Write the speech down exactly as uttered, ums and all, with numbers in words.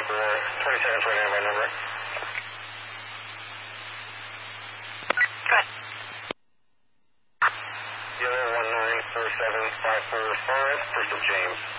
four, twenty-seven twenty-nine by number. Good. Yellow one nine four seven five four Forest, Bristol James.